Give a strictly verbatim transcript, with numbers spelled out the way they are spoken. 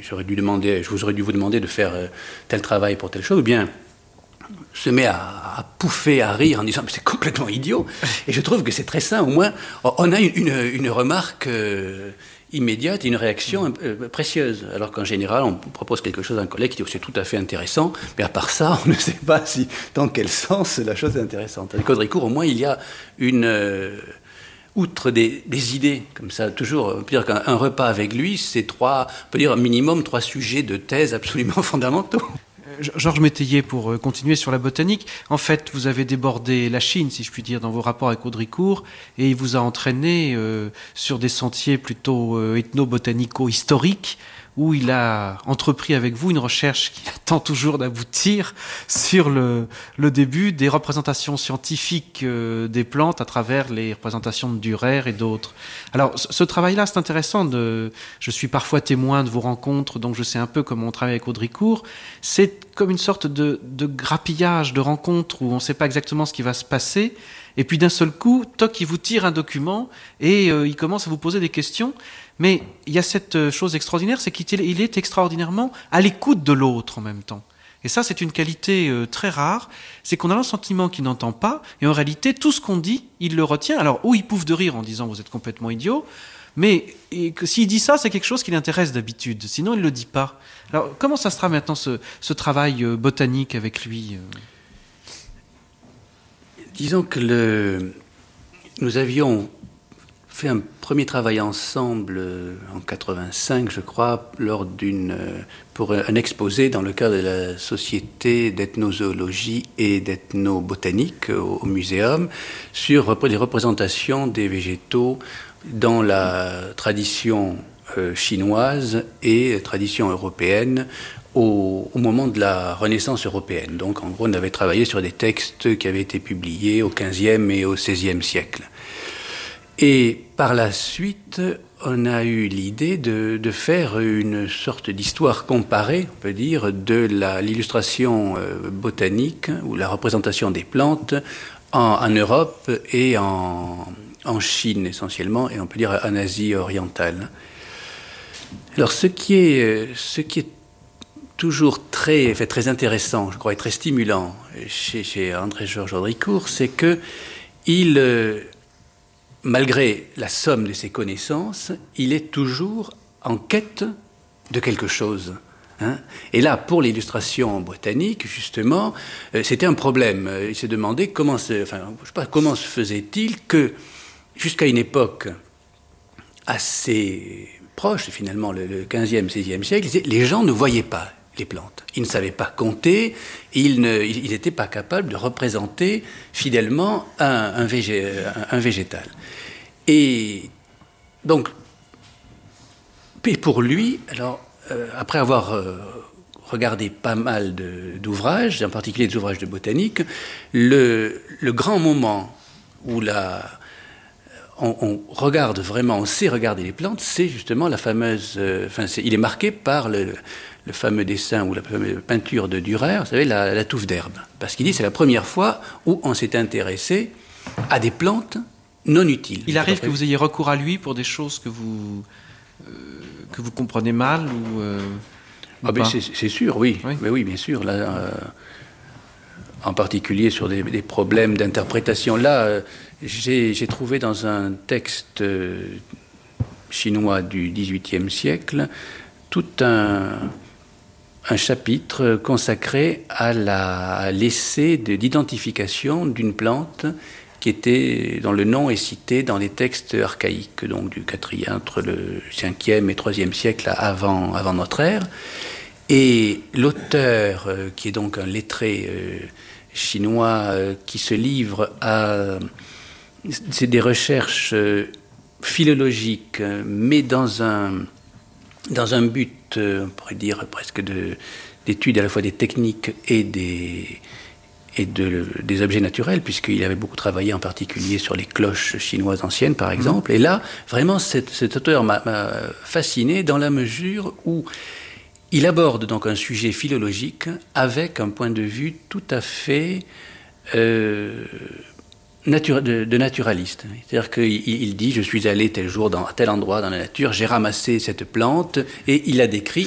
j'aurais dû demander, je vous aurais dû vous demander de faire euh, tel travail pour telle chose, ou bien se met à, à pouffer, à rire en disant mais c'est complètement idiot. Et je trouve que c'est très sain. Au moins, on a une, une, une remarque euh, immédiate, une réaction euh, précieuse. Alors qu'en général, on propose quelque chose à un collègue qui dit oh, c'est tout à fait intéressant, mais à part ça, on ne sait pas si, dans quel sens la chose est intéressante. Avec Caudricourt, au moins, il y a une... Euh, outre des, des idées, comme ça, toujours, on peut dire qu'un repas avec lui, c'est trois, on peut dire un minimum trois sujets de thèse absolument fondamentaux. Georges Métayer, pour continuer sur la botanique, en fait, vous avez débordé la Chine, si je puis dire, dans vos rapports avec Caudricourt, et il vous a entraîné euh, sur des sentiers plutôt euh, ethno-botanico-historiques, où il a entrepris avec vous une recherche qui attend toujours d'aboutir sur le, le début des représentations scientifiques euh, des plantes à travers les représentations de Dürer et d'autres. Alors, ce, ce travail-là, c'est intéressant. De, je suis parfois témoin de vos rencontres, donc je sais un peu comment on travaille avec Caudricourt. C'est comme une sorte de, de grappillage de rencontres où on ne sait pas exactement ce qui va se passer. Et puis d'un seul coup, toc, il vous tire un document et euh, il commence à vous poser des questions. Mais il y a cette chose extraordinaire, c'est qu'il est extraordinairement à l'écoute de l'autre en même temps. Et ça, c'est une qualité euh, très rare, c'est qu'on a le sentiment qu'il n'entend pas, et en réalité, tout ce qu'on dit, il le retient. Alors, ou il pouffe de rire en disant « vous êtes complètement idiot », mais et que s'il dit ça, c'est quelque chose qui l'intéresse d'habitude, sinon il ne le dit pas. Alors, comment ça sera maintenant ce, ce travail euh, botanique avec lui euh... Disons que le... nous avions fait un premier travail ensemble en quatre-vingt-cinq, je crois, lors d'une, pour un exposé dans le cadre de la Société d'ethnozoologie et d'ethnobotanique au, au Muséum sur les représentations des végétaux dans la tradition euh, chinoise et tradition européenne Au, au moment de la Renaissance européenne. Donc, en gros, on avait travaillé sur des textes qui avaient été publiés au quinzième et au seizième siècle. Et par la suite, on a eu l'idée de, de faire une sorte d'histoire comparée, on peut dire, de la, l'illustration euh, botanique ou la représentation des plantes en, en Europe et en, en Chine essentiellement, et on peut dire en Asie orientale. Alors, ce qui est, ce qui est toujours très, fait, très intéressant, je crois, et très stimulant chez, chez André-Georges Caudricourt, c'est que il, euh, malgré la somme de ses connaissances, il est toujours en quête de quelque chose. Hein. Et là, pour l'illustration botanique, justement, euh, c'était un problème. Il s'est demandé comment se, enfin, je sais pas, comment se faisait-il que, jusqu'à une époque assez proche, finalement, le quinzième, seizième siècle, les gens ne voyaient pas les plantes. Ils ne savaient pas compter, ils n'étaient pas capables de représenter fidèlement un, un, végé, un, un végétal. Et donc, et pour lui, alors, euh, après avoir euh, regardé pas mal de, d'ouvrages, en particulier des ouvrages de botanique, le, le grand moment où la... On, on regarde vraiment, on sait regarder les plantes, c'est justement la fameuse... Euh, enfin, c'est, il est marqué par le, le, le fameux dessin ou la fameuse peinture de Dürer, vous savez, la, la touffe d'herbe. Parce qu'il dit que c'est la première fois où on s'est intéressé à des plantes non utiles. Il arrive que vous ayez recours à lui pour des choses que vous, euh, que vous comprenez mal ou... Euh, ah ben c'est, c'est sûr, oui. oui. Mais oui, bien sûr. Là, euh, en particulier sur des, des problèmes d'interprétation. Là... Euh, J'ai, j'ai trouvé dans un texte chinois du dix-huitième siècle tout un, un chapitre consacré à, la, à l'essai de, d'identification d'une plante qui était, dont le nom est cité dans les textes archaïques, donc du quatrième, entre le cinquième et troisième siècle avant, avant notre ère. Et l'auteur, euh, qui est donc un lettré euh, chinois, euh, qui se livre à... C'est des recherches euh, philologiques, euh, mais dans un, dans un but, euh, on pourrait dire, presque de, d'étude à la fois des techniques et des, et de, des objets naturels, puisqu'il avait beaucoup travaillé en particulier sur les cloches chinoises anciennes, par exemple. Mmh. Et là, vraiment, cet, cet auteur m'a, m'a fasciné dans la mesure où il aborde donc un sujet philologique avec un point de vue tout à fait... Euh, Natura- de, de naturaliste. C'est-à-dire qu'il il dit « je suis allé tel jour dans, à tel endroit dans la nature, j'ai ramassé cette plante » et il la décrit